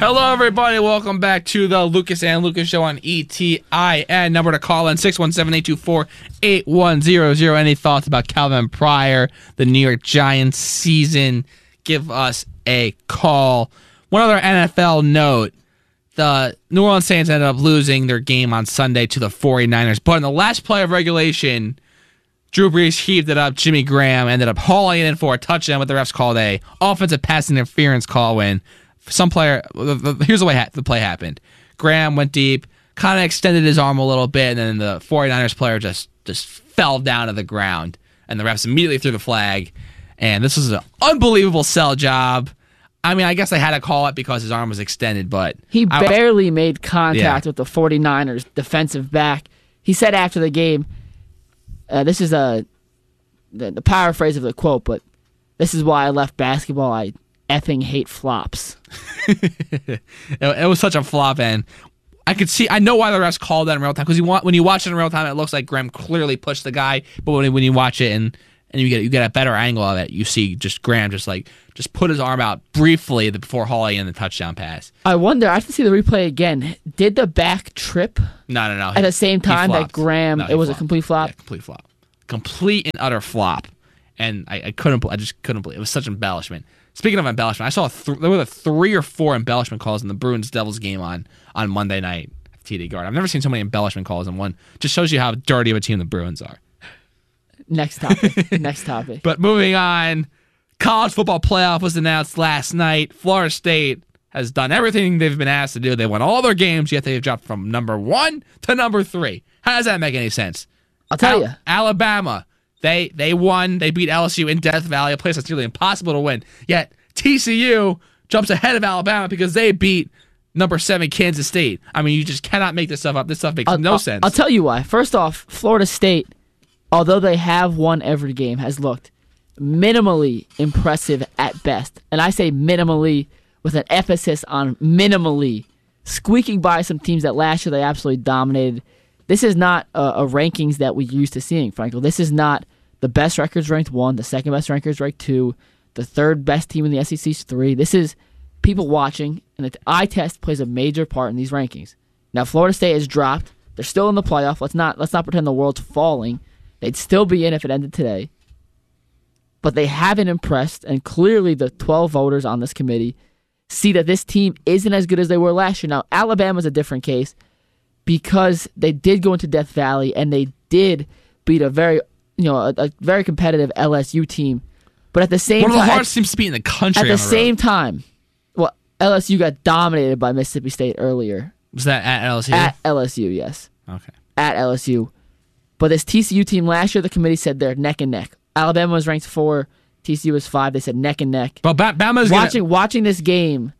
Hello, everybody. Welcome back to the Lucas and Lucas Show on ETIN. Number to call in, 617-824-8100. Any thoughts about Calvin Pryor, the New York Giants season? Give us a call. One other NFL note. The New Orleans Saints ended up losing their game on Sunday to the 49ers. But in the last play of regulation, Drew Brees heaved it up. Jimmy Graham ended up hauling it in for a touchdown, what the refs called a offensive pass interference call when some player, here's the way the play happened. Graham went deep, kind of extended his arm a little bit, and then the 49ers player just fell down to the ground, and the refs immediately threw the flag. And this was an unbelievable sell job. I mean, I guess they had to call it because his arm was extended, but he barely made contact with the 49ers defensive back. He said after the game, this is the paraphrase of the quote, but this is why I left basketball. I effing hate flops. It was such a flop, and I know why the refs called that in real time, because when you watch it in real time, it looks like Graham clearly pushed the guy, but when you watch it and you get a better angle of it, you see just Graham just put his arm out briefly before hauling in the touchdown pass. I wonder, I have to see the replay again. Did the back trip? No. At the same time that Graham, it was flopped. A complete flop? Yeah, complete flop. Complete and utter flop. And I just couldn't believe it. It was such embellishment. Speaking of embellishment, I saw there were 3 or 4 embellishment calls in the Bruins-Devils game on Monday night at TD Garden. I've never seen so many embellishment calls in one. Just shows you how dirty of a team the Bruins are. Next topic. But moving on, college football playoff was announced last night. Florida State has done everything they've been asked to do. They won all their games, yet they've dropped from number 1 to number 3. How does that make any sense? I'll tell you. Alabama, they won. They beat LSU in Death Valley, a place that's nearly impossible to win. Yet TCU jumps ahead of Alabama because they beat number 7 Kansas State. I mean, you just cannot make this stuff up. This stuff makes no sense. I'll tell you why. First off, Florida State, although they have won every game, has looked minimally impressive at best. And I say minimally with an emphasis on minimally, squeaking by some teams that last year they absolutely dominated. This is not a rankings that we're used to seeing, frankly. This is not the best records ranked 1, the second best records ranked 2, the third best team in the SEC is 3. This is people watching, and the eye test plays a major part in these rankings. Now, Florida State has dropped. They're still in the playoff. Let's not pretend the world's falling. They'd still be in if it ended today. But they haven't impressed, and clearly the 12 voters on this committee see that this team isn't as good as they were last year. Now, Alabama's a different case because they did go into Death Valley, and they did beat a very competitive LSU team. But at the same time, one of the hardest teams to beat in the country. At the same time, well, LSU got dominated by Mississippi State earlier. Was that at LSU? At LSU, yes. Okay. At LSU. But this TCU team last year, the committee said they're neck and neck. Alabama was ranked 4, TCU was 5. They said neck and neck. But Bama's watching this game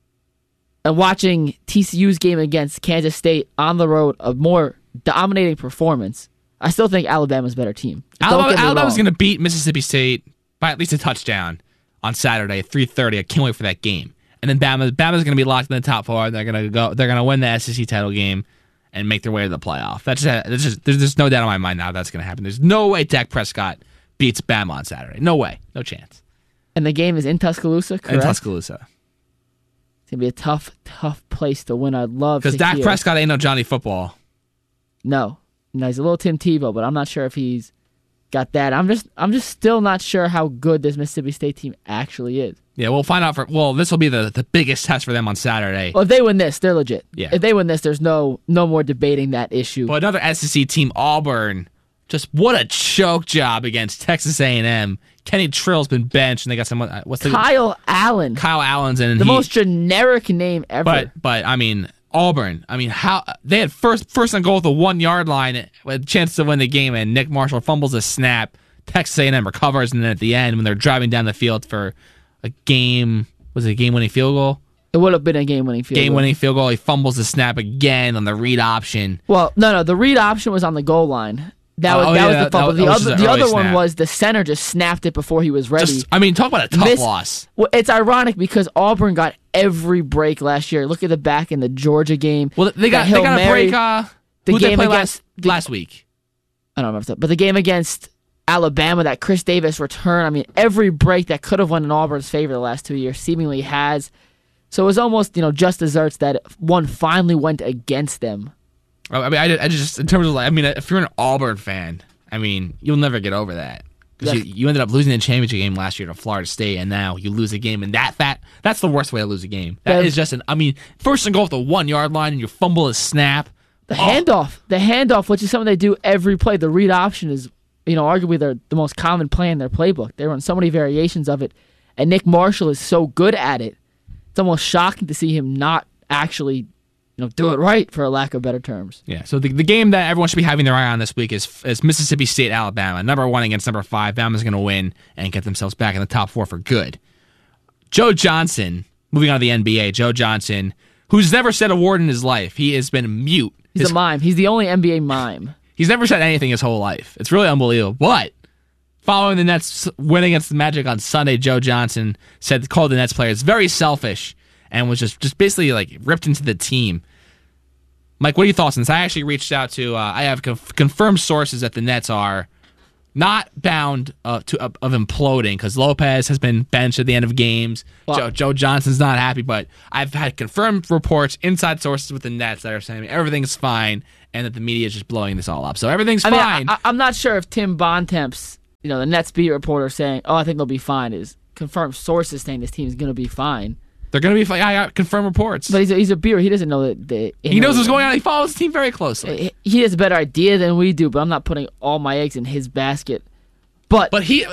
and watching TCU's game against Kansas State on the road, a more dominating performance. I still think Alabama's a better team. Alabama's going to beat Mississippi State by at least a touchdown on Saturday at 3:30. I can't wait for that game. And then Bama's going to be locked in the top 4. They're going to win the SEC title game and make their way to the playoff. There's no doubt in my mind now that's going to happen. There's no way Dak Prescott beats Bama on Saturday. No way. No chance. And the game is in Tuscaloosa, correct? In Tuscaloosa. It's going to be a tough place to win. I'd love to because Dak Prescott ain't no Johnny Football. No, he's a little Tim Tebow, but I'm not sure if he's got that. I'm just still not sure how good this Mississippi State team actually is. Yeah, we'll find out. This will be the biggest test for them on Saturday. Well, if they win this, they're legit. Yeah. If they win this, there's no more debating that issue. But another SEC team, Auburn, just what a choke job against Texas A&M. Kenny Trill's been benched, and they got someone. Kyle Allen. Kyle Allen's in. The most generic name ever. But I mean, Auburn. I mean, how they had first and goal at the 1 yard line with a chance to win the game, and Nick Marshall fumbles a snap. Texas A&M recovers, and then at the end, when they're driving down the field for a game, was it a game-winning field goal? It would have been a game-winning field goal. Game-winning field goal. He fumbles the snap again on the read option. Well, no, the read option was on the goal line. That was the fumble. The other one was the center just snapped it before he was ready. Talk about a tough loss. Well, it's ironic because Auburn got every break last year. Look at the back in the Georgia game. Well, they got a break. Who they play last week? I don't remember, but the game against Alabama, that Chris Davis return. I mean, every break that could have went in Auburn's favor the last 2 years seemingly has. So it was almost, just desserts that one finally went against them. I mean, I just, in terms of if you're an Auburn fan, you'll never get over that. Because you ended up losing the championship game last year to Florida State, and now you lose a game, and that's the worst way to lose a game. That is just first and goal at the 1 yard line, and you fumble a snap. The handoff, which is something they do every play. The read option is, arguably the most common play in their playbook. They run so many variations of it, and Nick Marshall is so good at it. It's almost shocking to see him not actually, do it right, for a lack of better terms. Yeah. So the game that everyone should be having their eye on this week is Mississippi State, Alabama. Number 1 against number 5. Bama's going to win and get themselves back in the top 4 for good. Joe Johnson, moving on to the NBA. Joe Johnson, who's never said a word in his life. He has been mute. He's a mime. He's the only NBA mime. He's never said anything his whole life. It's really unbelievable. But following the Nets win against the Magic on Sunday, Joe Johnson called the Nets players very selfish and was just basically ripped into the team. Mike, what are your thoughts on this? I actually reached out to I have confirmed sources that the Nets are not bound of imploding because Lopez has been benched at the end of games. Well, Joe Johnson's not happy, but I've had confirmed reports, inside sources with the Nets that are saying everything's fine and that the media is just blowing this all up. So everything's fine. I'm not sure if Tim Bontemps, the Nets beat reporter saying, "Oh, I think they'll be fine," is confirmed sources saying this team is going to be fine. They're going to be fine. I got confirmed reports. But he's a beer. He doesn't know that. He knows what's going on. He follows the team very closely. He has a better idea than we do, but I'm not putting all my eggs in his basket. But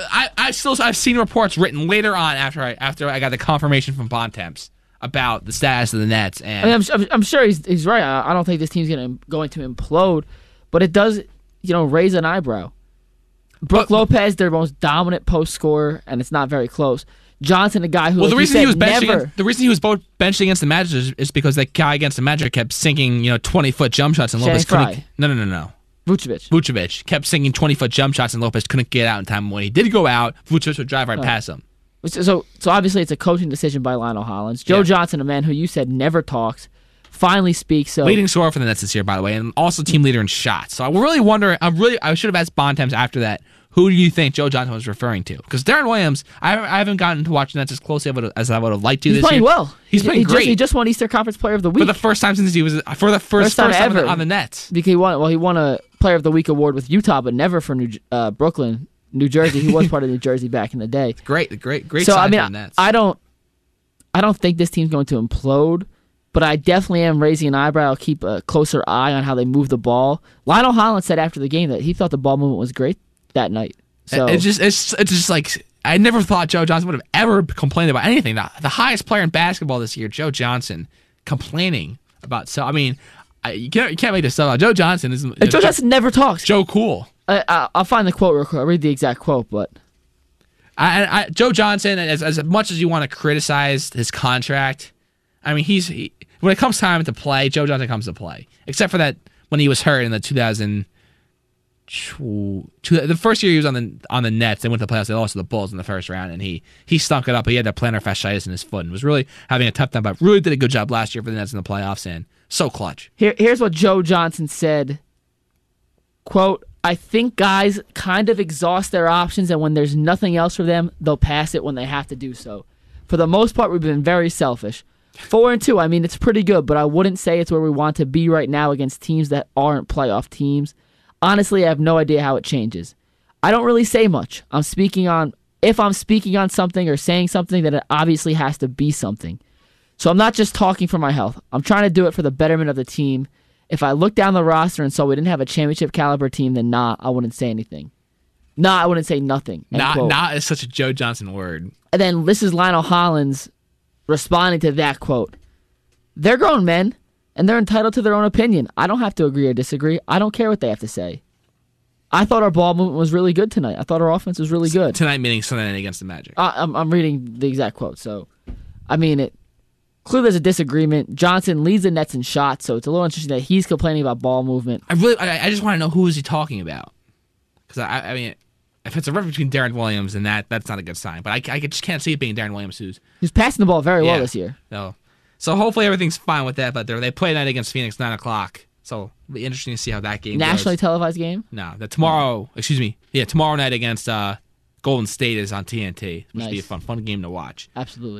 I've seen reports written later on after I got the confirmation from Bontemps about the status of the Nets. And I'm sure he's right. I don't think this team's going to implode, but it does raise an eyebrow. Brook Lopez, their most dominant post scorer, and it's not very close. Johnson, a guy who the reason he was both benched against the Magic is because that guy against the Magic kept sinking 20-foot jump shots and Lopez couldn't. No. Vucevic kept sinking 20-foot jump shots and Lopez couldn't get out in time. When he did go out, Vucevic would drive right past him. So obviously it's a coaching decision by Lionel Hollins. Joe Johnson, a man who you said never talks, finally speaks. So leading scorer for the Nets this year, by the way, and also team leader in shots. So I really wonder. I should have asked Bontemps after that. Who do you think Joe Johnson was referring to? Because Darren Williams, I haven't gotten to watch the Nets as closely as I would have liked to this year. He's playing well. He's playing great. He just won Eastern Conference Player of the Week. For the first time since he was first time ever on the Nets. Because he won a Player of the Week award with Utah, but never for Brooklyn, New Jersey. He was part of New Jersey back in the day. Great So sign for the Nets. I don't think this team's going to implode, but I definitely am raising an eyebrow. I'll keep a closer eye on how they move the ball. Lionel Hollins said after the game that he thought the ball movement was great that night. So it's just like I never thought Joe Johnson would have ever complained about anything. The highest player in basketball this year, Joe Johnson, complaining about. You can't make this stuff up. Joe Johnson is. Joe Johnson never talks. Joe Cool. I'll find the quote real quick. I'll read the exact quote, but Joe Johnson, as much as you want to criticize his contract, when it comes time to play, Joe Johnson comes to play. Except for that when he was hurt in the the first year he was on the Nets, they went to the playoffs. They lost to the Bulls in the first round, and he stunk it up. He had that plantar fasciitis in his foot and was really having a tough time. But really did a good job last year for the Nets in the playoffs, and so clutch. Here's what Joe Johnson said. Quote, "I think guys kind of exhaust their options, and when there's nothing else for them, they'll pass it when they have to do so. For the most part, we've been very selfish. 4-2, it's pretty good, but I wouldn't say it's where we want to be right now against teams that aren't playoff teams. Honestly, I have no idea how it changes. I don't really say much. If I'm speaking on something or saying something, then it obviously has to be something. So I'm not just talking for my health. I'm trying to do it for the betterment of the team. If I look down the roster and saw we didn't have a championship caliber team, then I wouldn't say anything. I wouldn't say nothing." Nah is such a Joe Johnson word. And then this is Lionel Hollins responding to that quote. "They're grown men, and they're entitled to their own opinion. I don't have to agree or disagree. I don't care what they have to say. I thought our ball movement was really good tonight. I thought our offense was really good." Tonight meaning Sunday night against the Magic. I'm reading the exact quote. So, clearly there's a disagreement. Johnson leads the Nets in shots, so it's a little interesting that he's complaining about ball movement. I just want to know who is he talking about. Because, if it's a reference between Darren Williams, then that's not a good sign. But I just can't see it being Darren Williams who's passing the ball very well this year. So hopefully everything's fine with that. But they play tonight against Phoenix 9 o'clock. So it'll be interesting to see how that game goes. Nationally televised game? No, tomorrow night against Golden State is on TNT. Which will be a fun game to watch. Absolutely.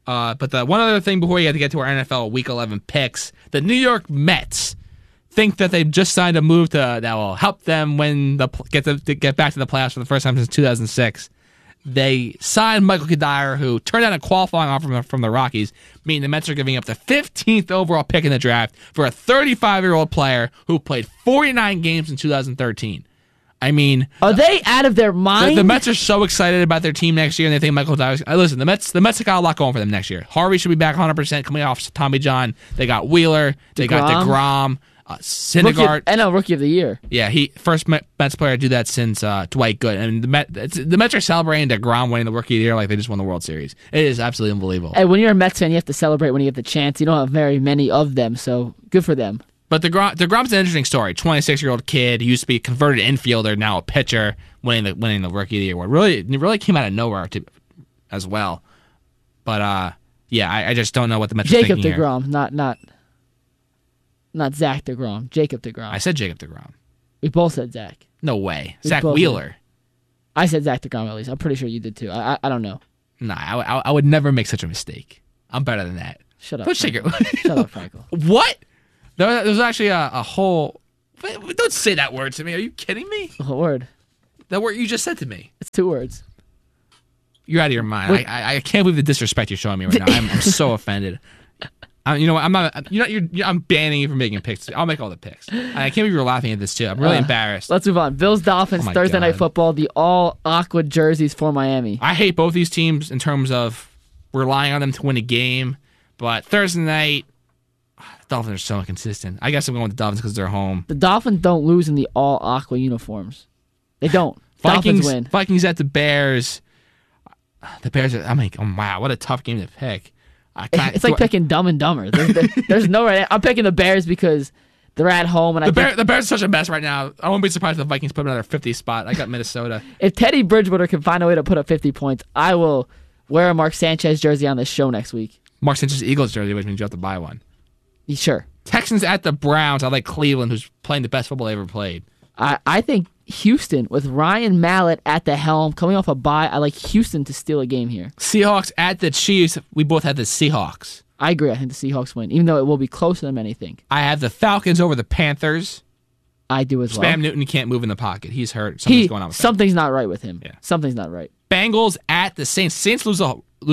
But the one other thing before we get to get to our NFL Week 11 picks, the New York Mets think that they've just signed a move that will help them get back to the playoffs for the first time since 2006. They signed Michael Kadire, who turned down a qualifying offer from the Rockies, meaning the Mets are giving up the 15th overall pick in the draft for a 35-year-old player who played 49 games in 2013. I mean, are they out of their mind? The Mets are so excited about their team next year, and they think Michael Kadire. Listen, the Mets have got a lot going for them next year. Harvey should be back 100% coming off Tommy John. They got Wheeler. They got DeGrom. Syndergaard. NL Rookie of the Year. Yeah, he first Mets player to do that since Dwight Gooden. I mean, the Mets are celebrating DeGrom winning the Rookie of the Year like they just won the World Series. It is absolutely unbelievable. Hey, when you're a Mets fan, you have to celebrate when you get the chance. You don't have very many of them, so good for them. But DeGrom's an interesting story. 26-year-old kid. He used to be a converted infielder, now a pitcher, winning the Rookie of the Year award. Really came out of nowhere as well. But yeah, I just don't know what the Mets are thinking here. Jacob DeGrom, not Zach DeGrom. Jacob DeGrom. I said Jacob DeGrom. We both said Zach. No way. Zach Wheeler. I said Zach DeGrom at least. I'm pretty sure you did too. I don't know. Nah, I would never make such a mistake. I'm better than that. Shut up. Don't shake it. Shut up, Frankel. What? There was actually a whole... Don't say that word to me. Are you kidding me? What word? That word you just said to me. It's 2 words. You're out of your mind. I can't believe the disrespect you're showing me right now. I'm so offended. You know what? I'm not. I'm banning you from making picks. I'll make all the picks. I can't believe you're laughing at this too. I'm really embarrassed. Let's move on. Bills Dolphins Thursday Night Football. The all aqua jerseys for Miami. I hate both these teams in terms of relying on them to win a game, but Thursday night, the Dolphins are so inconsistent. I guess I'm going with the Dolphins because they're home. The Dolphins don't lose in the all aqua uniforms. They don't. Dolphins win. Vikings at the Bears. The Bears are. Wow, what a tough game to pick. It's like picking Dumb and Dumber. There's no right. I'm picking the Bears because they're at home, and the Bears are such a mess right now. I won't be surprised if the Vikings put another 50 spot. I got Minnesota. If Teddy Bridgewater can find a way to put up 50 points, I will wear a Mark Sanchez jersey on this show next week. Mark Sanchez Eagles jersey, which means you have to buy one. Sure. Texans at the Browns. I like Cleveland, who's playing the best football they ever played. I think Houston, with Ryan Mallett at the helm, coming off a bye, I like Houston to steal a game here. Seahawks at the Chiefs. We both have the Seahawks. I agree. I think the Seahawks win, even though it will be closer than many think. I have the Falcons over the Panthers. I do as well. Spam Newton can't move in the pocket. He's hurt. Something's going on with Something's not right with him. Yeah. Something's not right. Bengals at the Saints. Saints lose a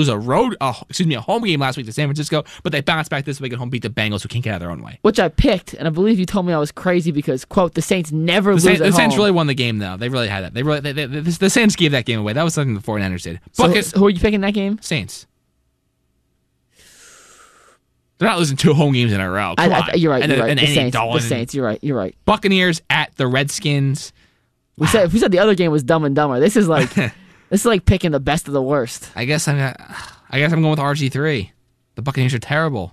home game last week to San Francisco, but they bounce back this week at home, beat the Bengals, who can't get out of their own way. Which I picked, and I believe you told me I was crazy because, quote, the Saints never lose at home. The Saints really won the game, though. They really had that. The Saints gave that game away. That was something the 49ers did. So who are you picking that game? Saints. They're not losing 2 home games in a row. You're right. You're right. The Saints. You're right. You're right. Buccaneers at the Redskins. We said the other game was Dumb and Dumber. This is like picking the best of the worst. I guess I'm going with RG3. The Buccaneers are terrible.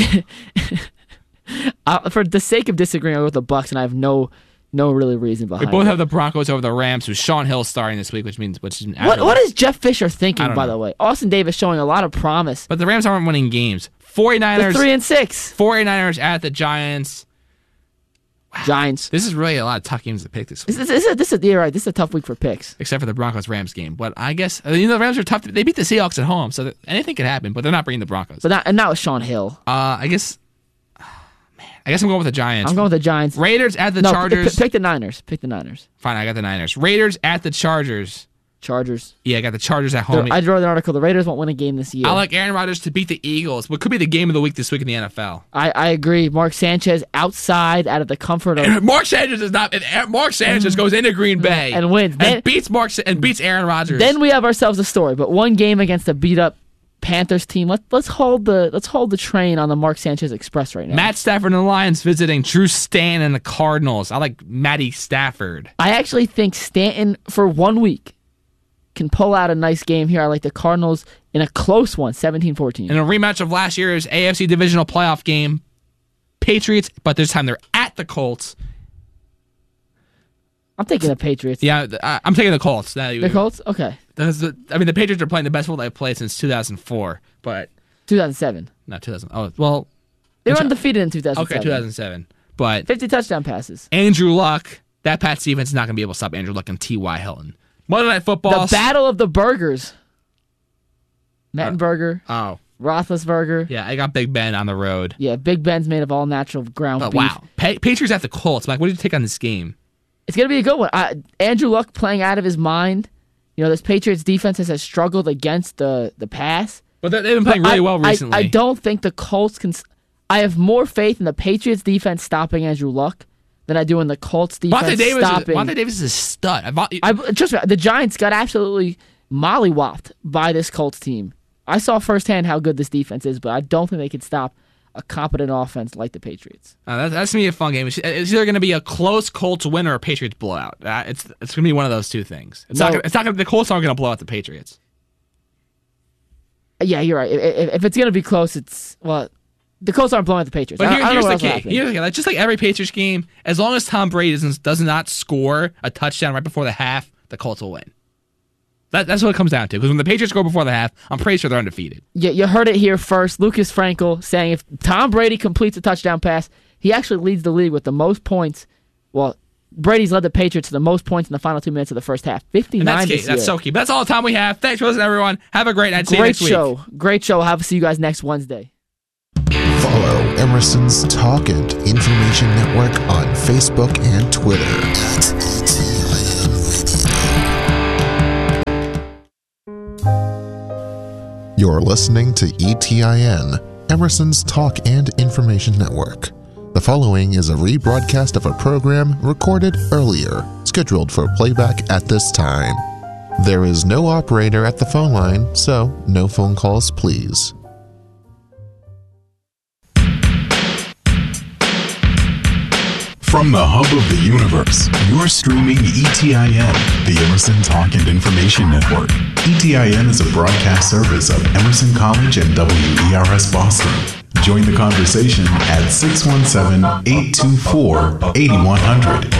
For the sake of disagreeing, I'll go with the Bucs, and I have no really reason behind it. We both have the Broncos over the Rams, with Sean Hill starting this week, which is what is Jeff Fisher thinking, by the way? Austin Davis showing a lot of promise. But the Rams aren't winning games. 49ers 3-6. 49ers at the Giants. Wow. Giants. This is really a lot of tough games to pick this week. You're right. This is a tough week for picks. Except for the Broncos-Rams game. But I guess, the Rams are tough. They beat the Seahawks at home, so anything could happen, but they're not bringing the Broncos. But not with Sean Hill. I guess I'm going with the Giants. I'm going with the Giants. Raiders at the Chargers. Pick the Niners. Pick the Niners. Fine, I got the Niners. Raiders at the Chargers. Chargers. Yeah, I got the Chargers at home. I wrote an article. The Raiders won't win a game this year. I like Aaron Rodgers to beat the Eagles. What could be the game of the week this week in the NFL? I agree. Mark Sanchez outside, out of the comfort of Mark Sanchez is not. Mark Sanchez goes into Green Bay and wins and beats Aaron Rodgers. Then we have ourselves a story. But one game against a beat up Panthers team. Let's hold the train on the Mark Sanchez Express right now. Matt Stafford and the Lions visiting Drew Stanton and the Cardinals. I like Matty Stafford. I actually think Stanton for 1 week can pull out a nice game here. I like the Cardinals in a close one, 17-14. In a rematch of last year's AFC divisional playoff game, Patriots, but this time they're at the Colts. I'm taking the Patriots. Yeah, I'm taking the Colts. The Colts? Okay. The Patriots are playing the best football they've played since 2004, but 2007. Not 2000. Oh, well, they were undefeated in 2007. Okay, 2007. But 50 touchdown passes. Andrew Luck, that Pats defense is not going to be able to stop Andrew Luck and T.Y. Hilton. Monday Night Football. The Battle of the Burgers. Mettenberger. Roethlisberger. Yeah, I got Big Ben on the road. Yeah, Big Ben's made of all natural ground But beef. wow. Patriots at the Colts. Mike, what did you take on this game? It's going to be a good one. Andrew Luck playing out of his mind. This Patriots defense has struggled against the pass. But they've been playing really well recently. I don't think the Colts can. I have more faith in the Patriots defense stopping Andrew Luck than I do in the Colts defense stopping. Vontae Davis is a stud. Trust me, the Giants got absolutely mollywopped by this Colts team. I saw firsthand how good this defense is, but I don't think they can stop a competent offense like the Patriots. That's going to be a fun game. It's either going to be a close Colts win or a Patriots blowout. It's going to be one of those two things. The Colts aren't going to blow out the Patriots. Yeah, you're right. If it's going to be close, the Colts aren't blowing out the Patriots. But here's the key. Just like every Patriots game, as long as Tom Brady does not score a touchdown right before the half, the Colts will win. That's what it comes down to. Because when the Patriots score before the half, I'm pretty sure they're undefeated. Yeah, you heard it here first. Lucas Frankel saying if Tom Brady completes a touchdown pass, he actually leads the league with the most points. Well, Brady's led the Patriots to the most points in the final 2 minutes of the first half. 59 this year. That's so key. But that's all the time we have. Thanks for listening, everyone. Have a great night. See you next week. Great show. See you guys next Wednesday. Follow Emerson's Talk and Information Network on Facebook and Twitter. You're listening to ETIN, Emerson's Talk and Information Network. The following is a rebroadcast of a program recorded earlier, scheduled for playback at this time. There is no operator at the phone line, so no phone calls, please. From the hub of the universe, you're streaming ETIN, the Emerson Talk and Information Network. ETIN is a broadcast service of Emerson College and WERS Boston. Join the conversation at 617-824-8100.